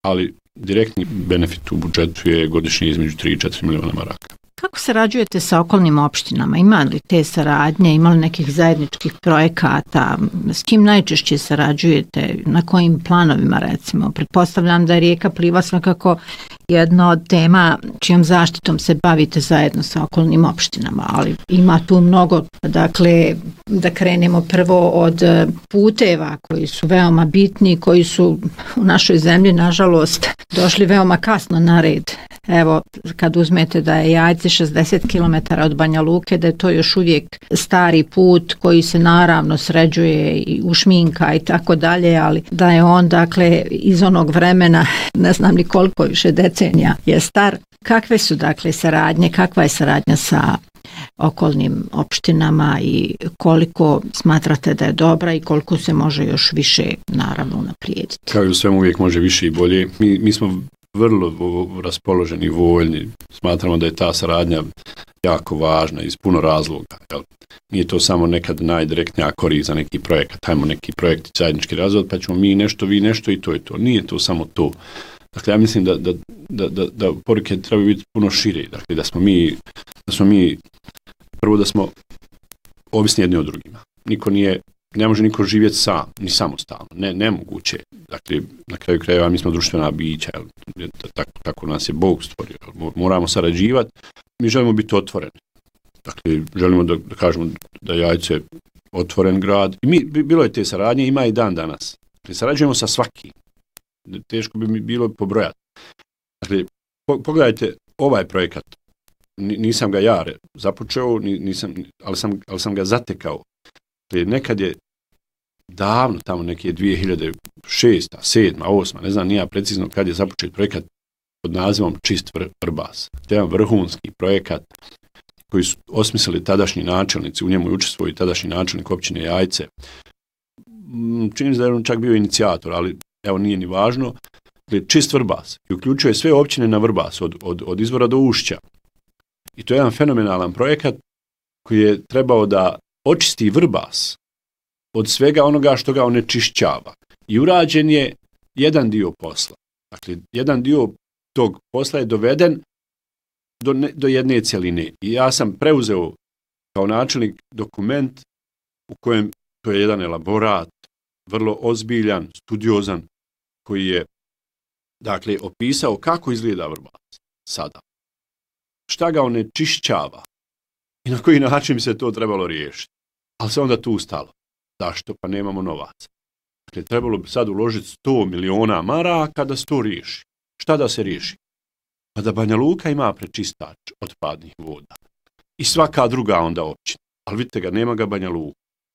ali direktni benefit u budžetu je godišnje između 3 i 4 miliona maraka. Kako sarađujete sa okolnim opštinama? Ima li te saradnje? Ima li nekih zajedničkih projekata? S kim najčešće sarađujete? Na kojim planovima, recimo? Pretpostavljam da je rijeka Pliva svakako jedna od tema čijom zaštitom se bavite zajedno sa okolnim opštinama, ali ima tu mnogo. Dakle, da krenemo prvo od puteva koji su veoma bitni, koji su u našoj zemlji, nažalost, došli veoma kasno na red. Evo, kad uzmete da je Jajce 60 km od Banja Luke, da je to još uvijek stari put koji se naravno sređuje i ušminka i tako dalje, ali da je on, dakle, iz onog vremena, ne znam ni koliko više decenija je star. Kakve su, dakle, saradnje, kakva je saradnja sa okolnim opštinama i koliko smatrate da je dobra i koliko se može još više, naravno, unaprijediti? Kao i u svemu uvijek može više i bolje. Mi smo vrlo raspoloženi i voljni. Smatramo da je ta saradnja jako važna iz puno razloga. Jel? Nije to samo nekad najdirektnija korist za neki projekat. Hajmo neki projekt zajednički razvod, pa ćemo mi nešto, vi nešto i to je to. Nije to samo to. Dakle, ja mislim da poruke trebaju biti puno šire. Dakle, da smo mi prvo da smo ovisni jedni od drugima. Ne može niko živjeti sam, ni samostalno. Nemoguće. Dakle, na kraju krajeva mi smo društvena bića. Tako nas je Bog stvorio. Moramo sarađivati. Mi želimo biti otvoreni. Dakle, želimo da kažemo da Jajce je otvoren grad. I bilo je te saradnje, ima i dan danas. Dakle, sarađujemo sa svakim. Teško bi mi bilo pobrojati. Dakle, pogledajte ovaj projekat. Nisam ga ja započeo, ali sam ga zatekao. Nekad je davno, tamo neke 2006, 2007, 2008, ne znam nija precizno kad je započet projekat pod nazivom Čist Vrbas. To je jedan vrhunski projekat koji su osmislili tadašnji načelnici, u njemu je učestvovao i tadašnji načelnik općine Jajce. Čini se da je on čak bio inicijator, ali evo nije ni važno. Čist Vrbas i uključuje sve općine na Vrbas, od izvora do ušća. I to je jedan fenomenalan projekat koji je trebao da očisti Vrbas od svega onoga što ga onečišćava. I urađen je jedan dio posla. Dakle, jedan dio tog posla je doveden do jedne cjeline. I ja sam preuzeo kao načelnik dokument u kojem to je jedan elaborat, vrlo ozbiljan, studiozan, koji je, dakle, opisao kako izgleda Vrbas sada. Šta ga onečišćava i na koji način bi se to trebalo riješiti. Ali se onda tu stalo. Zašto? Pa nemamo novaca. Dakle, trebalo bi sad uložiti 100 miliona maraka da se to riješi. Šta da se riješi? Pa da Banja Luka ima prečistač otpadnih voda. I svaka druga onda općina. Ali vidite ga, nema ga Banja Luka.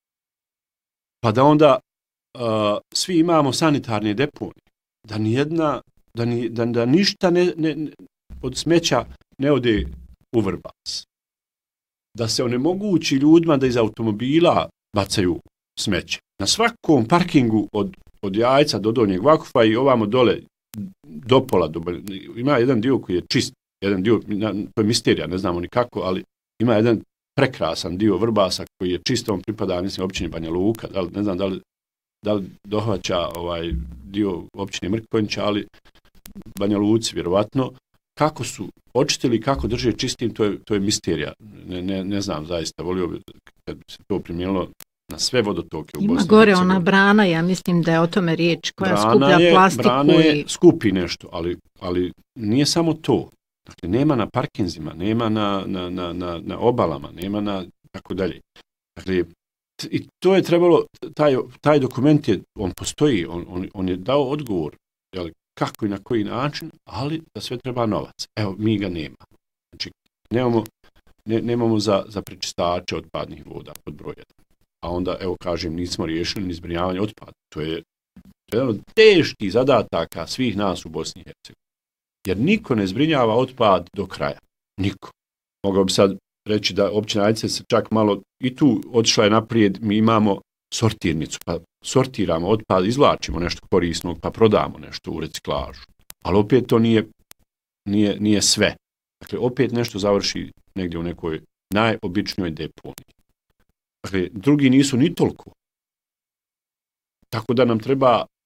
Pa da onda svi imamo sanitarne deponije. Da nijedna, da ništa od smeća ne ode u Vrbas. Da se onemogući ljudima da iz automobila bacaju smeće. Na svakom parkingu od Jajca do Donjeg Vakufa i ovamo dole do pola. Ima jedan dio koji je čist, jedan dio, to je misterija, ne znamo ni kako, ali ima jedan prekrasan dio Vrbasa koji je čist, on pripada, mislim, općini Banja Luka, ne znam da li dohvaća ovaj dio općine Mrkonjića, ali Banja Luci, vjerovatno. Kako su očistili, kako drže čistim, to je misterija. Ne znam zaista, volio bi kad bi se to primijenilo na sve vodotoke u Bosni. Ima gore ona brana, ja mislim da je o tome riječ, koja skuplja plastiku. Brana je skupi nešto, ali nije samo to. Dakle, nema na parkinzima, nema na obalama, nema na tako dalje. Dakle, i to je trebalo, taj dokument on postoji, on je dao odgovor, jel, kako i na koji način, ali da sve treba novac. Evo, mi ga nema. Znači, nemamo za prečistače otpadnih voda pod broj 1. A onda, evo kažem, nismo riješili ni zbrinjavanje otpada. To je jedan od teških zadataka svih nas u Bosni i Hercegovini. Jer niko ne zbrinjava otpad do kraja. Niko. Mogao bi sad reći da općina Jajce se čak malo i tu otišla je naprijed, mi imamo sortirnicu, pa sortiramo otpad, izvlačimo nešto korisnog, pa prodamo nešto u reciklažu. Ali opet to nije sve. Dakle, opet nešto završi negdje u nekoj najobičnijoj deponiji. Dakle, drugi nisu ni toliko. Tako da nam treba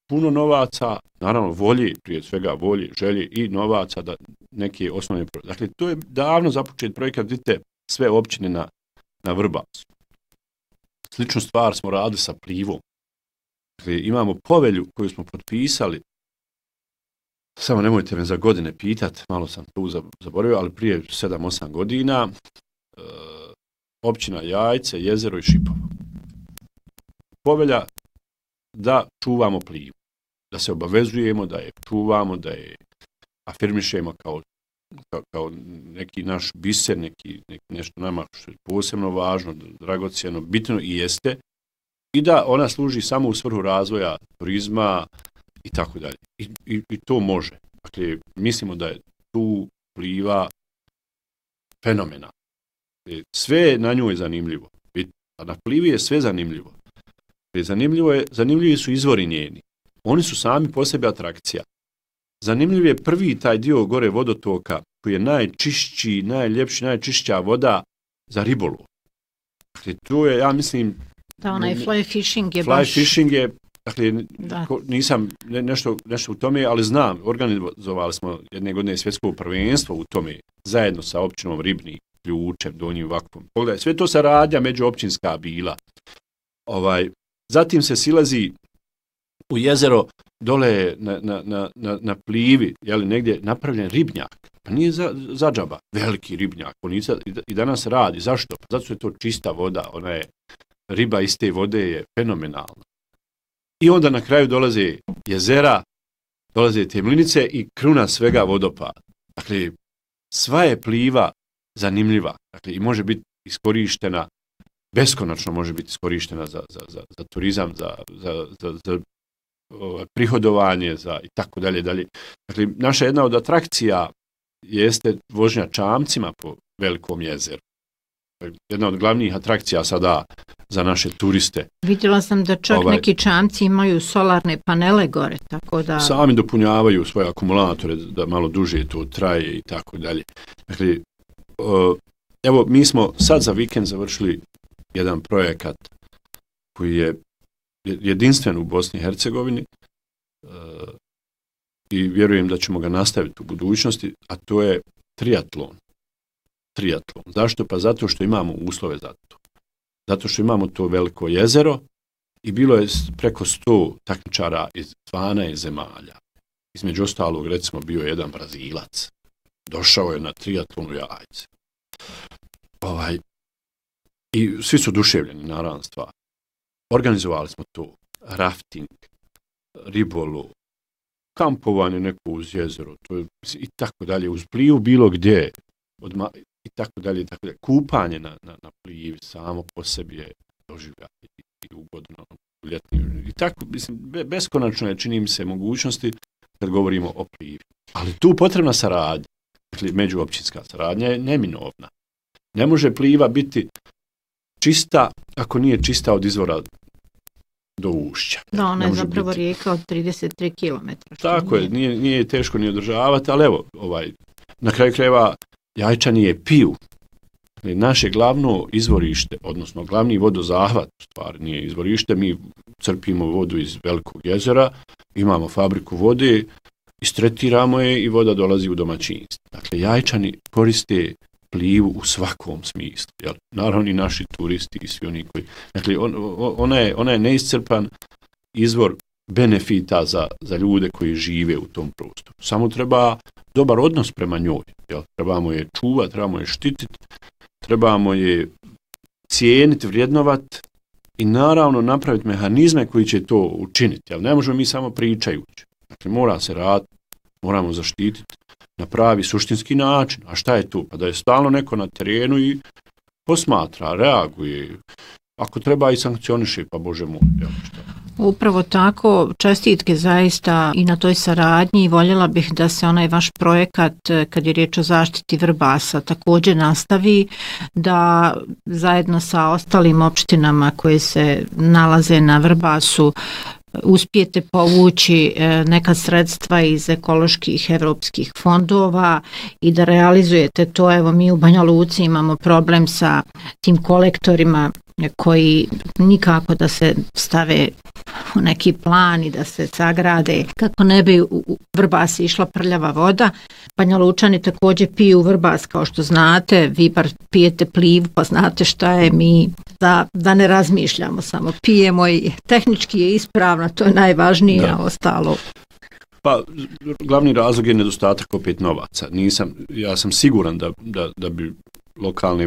puno novaca, naravno volje, prije svega volje, želje i novaca da neke osnovne projekte. Dakle, to je davno započet projekat, vidite, sve općine na Vrbasu. Sličnu stvar smo radili sa Plivom. Dakle, imamo povelju koju smo potpisali, samo nemojte me za godine pitati, malo sam tu zaboravio, ali prije 7-8 godina, općina Jajce, Jezero i Šipovo. Povelja da čuvamo Plivu, da se obavezujemo, da je čuvamo, da je afirmišemo kao neki naš biser, nešto nama što je posebno važno, dragocjeno, bitno i jeste, i da ona služi samo u svrhu razvoja turizma i tako dalje. I to može. Dakle, mislimo da je tu Pliva fenomena. Sve je na njoj zanimljivo. A na Plivi je sve zanimljivo. Zanimljivi su izvori njeni. Oni su sami po sebi atrakcija. Zanimljiv je prvi taj dio gore vodotoka koji je najčišći, najljepši, najčišća voda za ribolov. Dakle, to je, ja mislim... Da, onaj fly fishing je baš... Fly fishing je, dakle, nisam nešto u tome, ali znam, organizovali smo jedne godine svjetsko prvenstvo u tome, zajedno sa općinom Ribnik, Ključem, Donjim Vakpom. Pogledaj, sve to saradnja međuopćinska bila. Zatim se silazi u jezero, dole na Plivi, jeli, negdje napravljen ribnjak. Pa nije za džaba, veliki ribnjak. On i danas radi. Zašto? Pa zato je to čista voda. Ona je, riba iz te vode je fenomenalna. I onda na kraju dolaze jezera, dolaze te mlinice i kruna svega vodopad. Dakle, sva je Pliva zanimljiva. Dakle, i može biti iskorištena, beskonačno može biti iskorištena za turizam, za prihodovanje, i tako dalje. Dakle, naša jedna od atrakcija jeste vožnja čamcima po velikom jezeru. Jedna od glavnih atrakcija sada za naše turiste. Vidjela sam da čak neki čamci imaju solarne panele gore, tako da... Sami dopunjavaju svoje akumulatore da malo duže to traje i tako dalje. Dakle, evo, mi smo sad za vikend završili jedan projekat koji je jedinstven u Bosni i Hercegovini i vjerujem da ćemo ga nastaviti u budućnosti, a to je triatlon. Zašto? Pa zato što imamo uslove za to. Zato što imamo to veliko jezero i bilo je preko 100 takmičara iz 12 zemalja. Između ostalog, recimo, bio je jedan Brazilac. Došao je na triatlon u Jajce. I svi su oduševljeni, naravno, stvar. Organizovali smo to, rafting, ribolov, kampovanje neko uz jezero, to je, i tako dalje, uz Plivu bilo gdje, i tako dalje, kupanje na Plivi samo po sebi je doživljaj i ugodno, ljetni, i tako, mislim, beskonačno je, čini mi se, mogućnosti kad govorimo o Plivi. Ali tu potrebna saradnja, dakle, međuopćinska saradnja je neminovna. Ne može Pliva biti čista ako nije čista od izvora do ušća. Da, ona je zapravo rijeka od 33 km. Tako je, nije teško ni održavati, ali evo, na kraju krajeva Jajčani je piju. Naše glavno izvorište, odnosno glavni vodozahvat, stvari nije izvorište, mi crpimo vodu iz velikog jezera, imamo fabriku vode, istretiramo je i voda dolazi u domaćinstvo. Dakle, Jajčani koriste Plivu u svakom smislu. Jel? Naravno i naši turisti i svi oni koji... Dakle, ona je neiscrpan izvor benefita za ljude koji žive u tom prostoru. Samo treba dobar odnos prema njoj. Jel? Trebamo je čuvati, trebamo je štititi, trebamo je cijeniti, vrijednovati i naravno napraviti mehanizme koji će to učiniti. Jel? Ne možemo mi samo pričajući. Dakle, mora se raditi, moramo zaštititi na pravi suštinski način. A šta je tu? Pa da je stalno neko na terenu i posmatra, reaguje. Ako treba i sankcioniše, pa Bože moj. Upravo tako, čestitke zaista i na toj saradnji i voljela bih da se onaj vaš projekat, kad je riječ o zaštiti Vrbasa, također nastavi, da zajedno sa ostalim opštinama koje se nalaze na Vrbasu uspijete povući neka sredstva iz ekoloških evropskih fondova i da realizujete to. Evo, mi u Banja Luci imamo problem sa tim kolektorima koji nikako da se stave u neki plan i da se sagrade kako ne bi u Vrbas išla prljava voda. Banja Lučani također piju u Vrbas, kao što znate, vi bar pijete plivu pa znate šta je, mi da ne razmišljamo, samo pijemo i tehnički je ispravno, to je najvažnije, a ostalo. Pa, glavni razlog je nedostatak opet novaca. Ja sam siguran da bi lokalne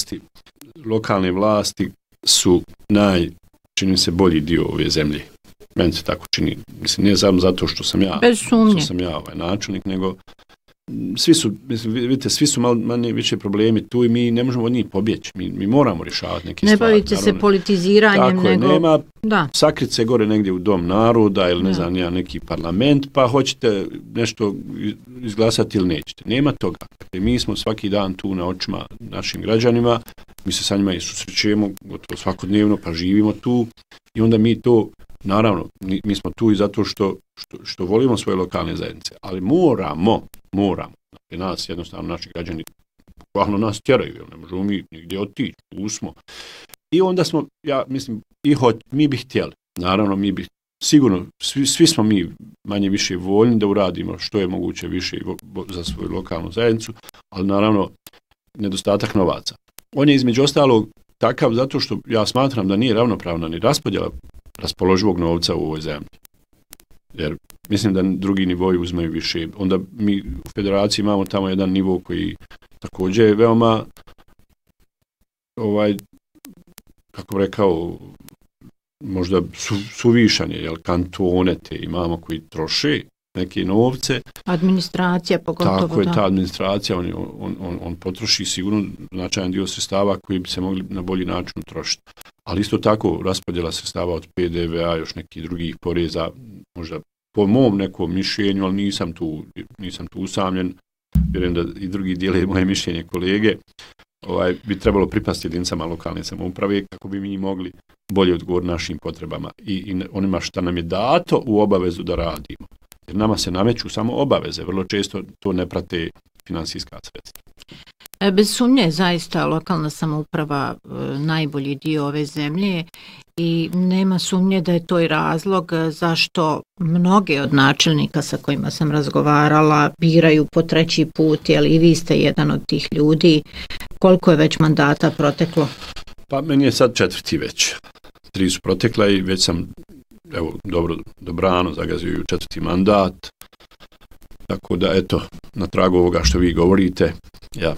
vlasti su čini se bolji dio ove zemlje. Meni se tako čini. Mislim, nije samo zato što sam ja načelnik, nego vidite, svi su manje više problemi tu i mi ne možemo od njih pobjeći. Mi moramo rješavati neke stvari. Ne bavite se politiziranjem, tako nego... Nema sakrit se gore negdje u Dom naroda ili ne znam, neki parlament, pa hoćete nešto izglasati ili nećete. Nema toga. Dakle, mi smo svaki dan tu na očima našim građanima, mi se sa njima i susrećemo gotovo svakodnevno, pa živimo tu i onda mi to, naravno, mi smo tu i zato što volimo svoje lokalne zajednice, ali moramo. Dakle, nas jednostavno, naši građani bukvalno nas tjeraju, jer ne možemo mi nigdje otići, tu smo. I onda smo, ja mislim, mi bi htjeli, naravno mi bi sigurno, svi smo mi manje više voljni da uradimo što je moguće više za svoju lokalnu zajednicu, ali naravno nedostatak novaca. On je između ostalog takav zato što ja smatram da nije ravnopravna ni raspodjela raspoloživog novca u ovoj zemlji. Jer mislim da drugi nivoi uzmaju više. Onda mi u federaciji imamo tamo jedan nivo koji također je veoma kako bi rekao, možda suvišan je, jer kantone te imamo koji troše neke novce. Administracija pogotovo. Tako je, ta administracija, on potroši sigurno značajan dio sredstava koji bi se mogli na bolji način utrošiti. Ali isto tako raspodjela sredstava od PDV-a, još nekih drugih poreza, možda po mom nekom mišljenju, ali nisam tu usamljen, vjerujem da i drugi dijele moje mišljenje kolege, bi trebalo pripasti jedinicama lokalne samouprave kako bi mi mogli bolje odgovoriti našim potrebama i onima što nam je dato u obavezu da radimo. Jer nama se nameću samo obaveze, vrlo često to ne prate financijska sredstva. Bez sumnje, zaista lokalna samouprava najbolji dio ove zemlje i nema sumnje da je to i razlog zašto mnoge od načelnika sa kojima sam razgovarala biraju po 3. put, jer i vi ste jedan od tih ljudi. Koliko je već mandata proteklo? Pa meni je sad 4. već. 3 su protekla i već sam dobrano zagazio u 4. mandat. Tako da, eto, na tragu ovoga što vi govorite, ja.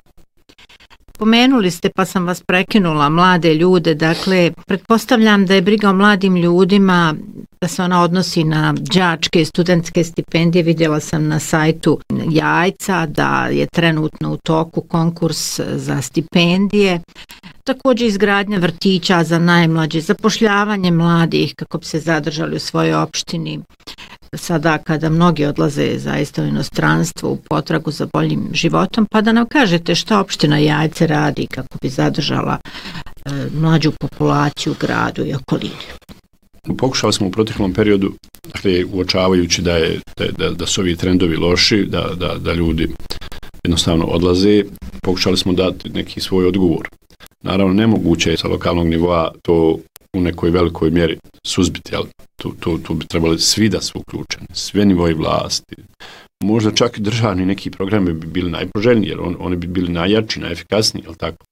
Pomenuli ste, pa sam vas prekinula, mlade ljude, dakle, pretpostavljam da je briga o mladim ljudima, da se ona odnosi na đačke, studentske stipendije. Vidjela sam na sajtu Jajca da je trenutno u toku konkurs za stipendije. Također izgradnja vrtića za najmlađe, zapošljavanje mladih kako bi se zadržali u svojoj opštini. Sada kada mnogi odlaze zaista u inostranstvo u potragu za boljim životom, pa da nam kažete šta opština Jajce radi kako bi zadržala mlađu populaciju u gradu i okolini. Pokušali smo u proteklom periodu, dakle, uočavajući da su ovi trendovi loši, da ljudi jednostavno odlaze, pokušali smo dati neki svoj odgovor. Naravno, nemoguće je sa lokalnog nivoa to u nekoj velikoj mjeri suzbiti, ali tu bi trebali svi da su uključeni, sve nivoji vlasti. Možda čak i državni neki programi bi bili najpoželjniji, jer oni bi bili najjači, najefikasniji, jel tako?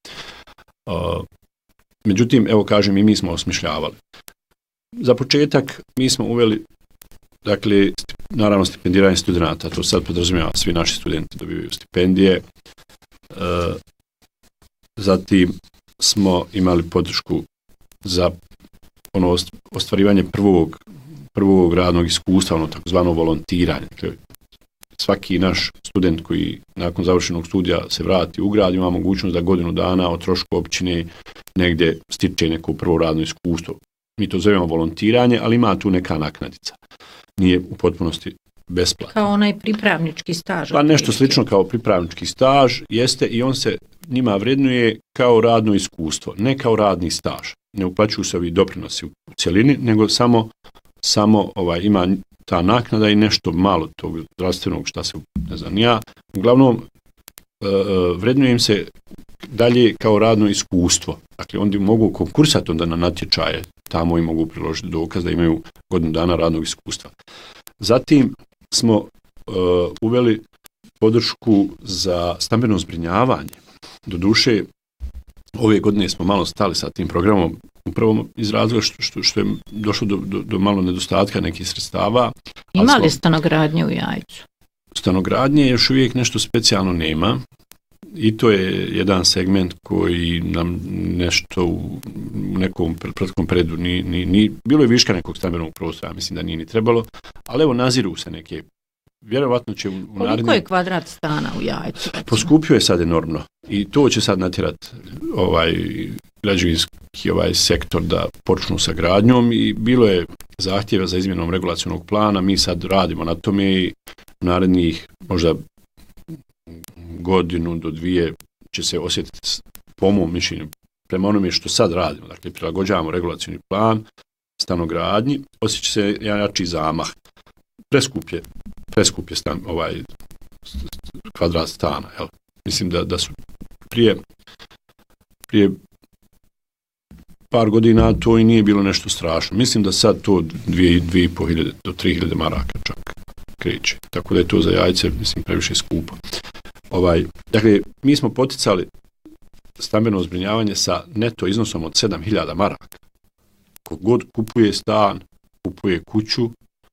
Međutim, evo kažem, i mi smo osmišljavali. Za početak mi smo uveli, dakle, naravno stipendiranje studenata, to sad podrazumijeva, svi naši studenti dobivaju stipendije. Zatim smo imali podršku za ostvarivanje prvog radnog iskustva, takozvano volontiranje. Svaki naš student koji nakon završenog studija se vrati u grad ima mogućnost da godinu dana o trošku općine negdje stiče neko prvo radno iskustvo. Mi to zovemo volontiranje, ali ima tu neka naknadica. Nije u potpunosti besplatno. Kao onaj pripravnički staž. Pa nešto slično kao pripravnički staž jeste i on se njima vrednuje kao radno iskustvo, ne kao radni staž. Ne uplaćuju se ovi doprinosi u cjelini, nego samo ima ta naknada i nešto malo tog zdravstvenog, šta se, ne znam ja. Uglavnom, vrednuje im se dalje kao radno iskustvo. Dakle, oni mogu konkursati onda na natječaje, tamo i mogu priložiti dokaz da imaju godinu dana radnog iskustva. Zatim smo uveli podršku za stambeno zbrinjavanje. Doduše, ove godine smo malo stali sa tim programom, upravo iz razloga što je došlo do malo nedostatka nekih sredstava. Ima li stanogradnje u Jajcu? Stanogradnje još uvijek nešto specijalno nema i to je jedan segment koji nam nešto u nekom prethodnom periodu ni bilo je viška nekog stambenog prostora, mislim da nije ni trebalo, ali evo naziru se neke. Vjerovatno će u narednim... Koliko je kvadrat stana u Jajcu? Poskupio je sad enormno i to će sad natjerati građevinski sektor da počnu sa gradnjom i bilo je zahtjeva za izmjenom regulacionog plana, mi sad radimo na tome i narednih možda godinu do dvije će se osjetiti po mom mišljenju prema onome što sad radimo, dakle prilagođavamo regulacioni plan stanogradnji, osjeća se jedan jači zamah. Preskup je stan, kvadrat stana. Jel? Mislim da su prije par godina to i nije bilo nešto strašno. Mislim da sad to 2.500 do 3.000 maraka čak kreće. Tako da je to za Jajce, mislim, previše skupo. Dakle, mi smo poticali stambeno zbrinjavanje sa neto iznosom od 7.000 maraka. Kogod kupuje stan, kupuje kuću,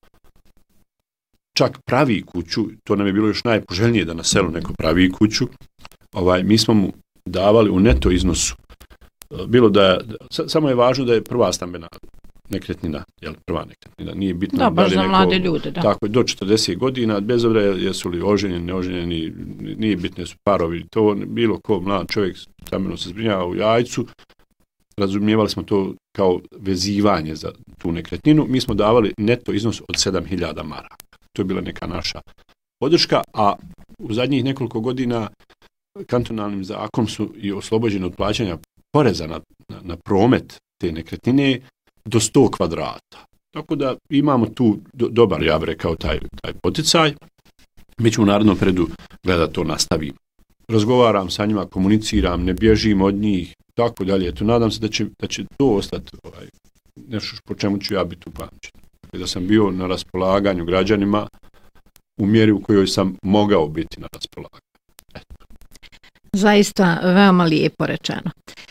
čak pravi kuću, to nam je bilo još najpoželjnije da na selu neko pravi kuću, mi smo mu davali u neto iznosu. Bilo da, samo je važno da je prva stambena nekretnina, prva nekretnina, nije bitno da baš za mlade ljude, da. Tako je, do 40 godina, bez obzira jesu li oženjeni, neoženjeni, nije bitno su parovi, to bilo ko mlad čovjek stambeno se zbrinjava u Jajcu, razumijevali smo to kao vezivanje za tu nekretninu, mi smo davali neto iznos od 7.000 maraka. To je bila neka naša podrška, a u zadnjih nekoliko godina kantonalnim zakonom su i oslobođeni od plaćanja poreza na promet te nekretnine do 100 kvadrata. Tako da imamo tu dobar, ja bih rekao, taj poticaj. Mi ćemo u narednom periodu gledati to nastavimo. Razgovaram sa njima, komuniciram, ne bježim od njih, tako dalje. Eto, nadam se da će to ostati nešto po čemu ću ja biti upamćen. Da sam bio na raspolaganju građanima u mjeri u kojoj sam mogao biti na raspolaganju. Eto. Zaista veoma lijepo rečeno.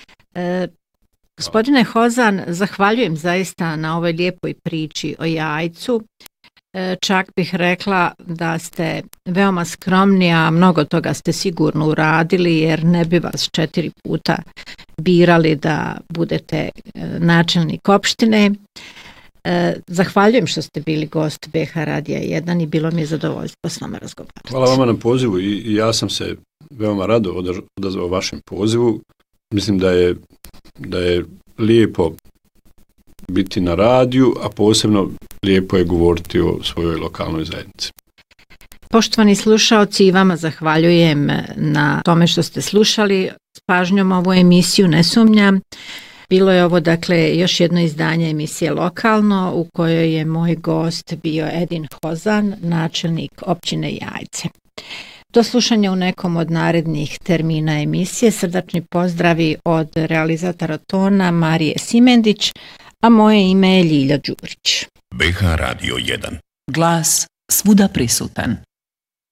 Gospodine Hozan, zahvaljujem zaista na ovoj lijepoj priči o Jajcu. Čak bih rekla da ste veoma skromni, a mnogo toga ste sigurno uradili, jer ne bi vas 4 puta birali da budete načelnik opštine. Zahvaljujem što ste bili gost BH Radija 1 i bilo mi je zadovoljstvo s vama razgovarati. Hvala vama na pozivu i ja sam se veoma rado odazvao vašem pozivu. Mislim da je lijepo biti na radiju, a posebno lijepo je govoriti o svojoj lokalnoj zajednici. Poštovani slušaoci, i vama zahvaljujem na tome što ste slušali s pažnjom ovu emisiju, ne sumnjam. Bilo je ovo, dakle, još jedno izdanje emisije Lokalno, u kojoj je moj gost bio Edin Hozan, načelnik općine Jajce. Do slušanja u nekom od narednih termina emisije. Srdačni pozdravi od realizatora tona Marije Simendić, a moje ime je Ljilja Đurić. BH Radio 1. Glas svuda prisutan.